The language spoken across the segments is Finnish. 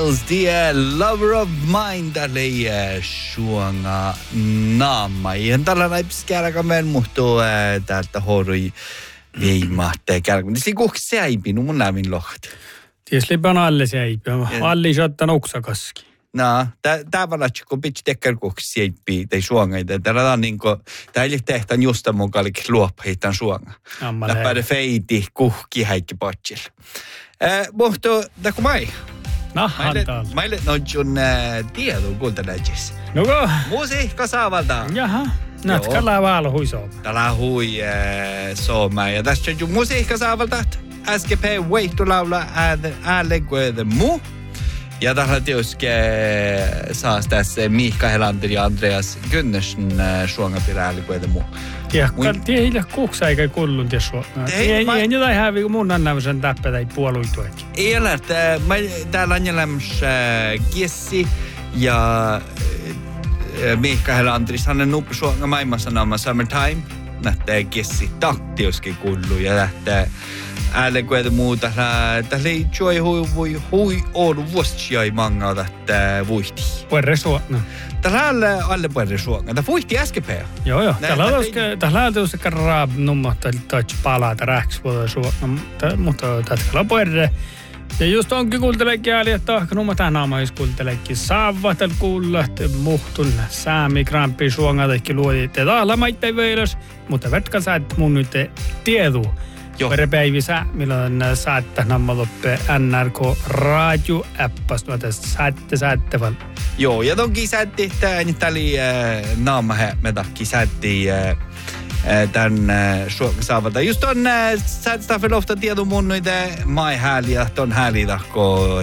Miles die Lover of Mine tälle suonga naama. Ja tällä näips kärkämään muhtuu täältä horui viimahte kärkämään. Siis kuhki säipi, mun näin lohti. Tiesli alle säipi, alli shottan oksakaski. No, tää valatsi, kun pitsi tekkär kuhki säipi tai suonga. Täällä on niinku, tää ei tehtävän justa mun kallikin luopahittan suonga. Läppäde feiti kuhki häikki potsilla. Muhtuu, kun mai. Meille on tiedon kuuntelajissa. Nuko? Musiikka saavalta. Jaha, nätkälää valhui sooma. Tällä hui sooma. Ja tässä on musiikka saavalta. SGP Weihtu laula ääleguede mu. Ja tällä tietysti saas tässä Miikka Helander ja Andreas Gynnersen suongapirä ääleguede mu. Tie hilja kuuksa eikä kullun tie suonga. Ei jotain hävi, kun mun annavisen täppä tai puoluituet. Ei ole, että täällä on jäljemmässä Kiessi ja Miikka Helandris. Hän on nuppi suonga maailmassa naama Summertime. Nähtää Kiessi taktiuskin kullu ja lähtee ääleguede muuta. Tällä ei juoi hui oulu vuostia ei mangaa tähtää vuihti. Puerre suonga. Tällä alle puerre suonga. Tämä vuihti SGP. Joo. Tällä on tietysti kerran nummoittaa palata räks vuotta suonga. Mutta tällä puerre. Ja just onkin kuultelekin ääli, että ehkä numma tähän naamais kuultelekin saavatel kuulla, että muhtun saami krampi suonga teikki luodi, että tahla maittei veilös, mutta vertka saat mun nyt tiedu. Päivi sä, milloin saatte namma loppe NRK radio-appas, no tästä saatte vaan. Joo, ja tonkin saatte, että nyt oli naama me takki saatte tän saavalta. Just on saatte för ofta tiedu mun noita mai hääliä, ton häälidahko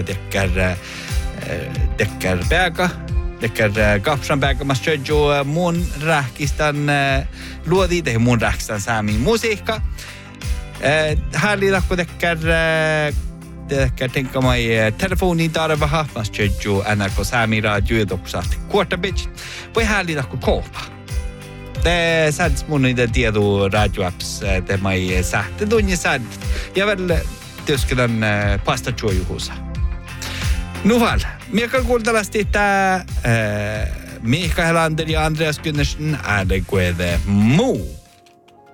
tekkär päälkä. Tekkär kapsan päälkä, mä södju mun rähkistan luodi, tehdä mun rähkistan saamiin musiikka. Häälidahko tekkär tänka mai telefoniin tarvaha, mä södju NRK saamiin radio-edoksaat kuortabitch. Voi häälidahko koopa. Det sads mun niitä tiedu radio-apps, te mai sähte tunni sad. Ja väl työskennän pasta juojuhusa. Nuval, mikä kuultalasti tää Miikka Helander ja Andreas Gynnersen ääleguede muu.